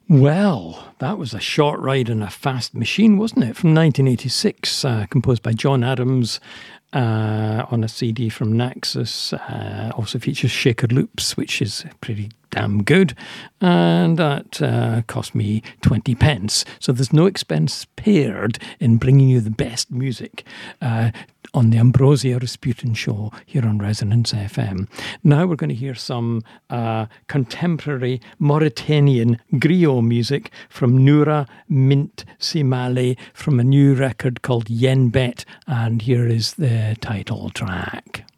Well, that was a short ride in a fast machine, wasn't it? From 1986, composed by John Adams on a CD from Naxos. Also features Shaker Loops, which is pretty damn good. And that cost me 20 pence. So there's no expense spared in bringing you the best music on the Ambrosia Rasputin show here on Resonance FM. Now we're going to hear some contemporary Mauritanian griot music from Noura Mint Simale from a new record called Yen Bet, and here is the title track.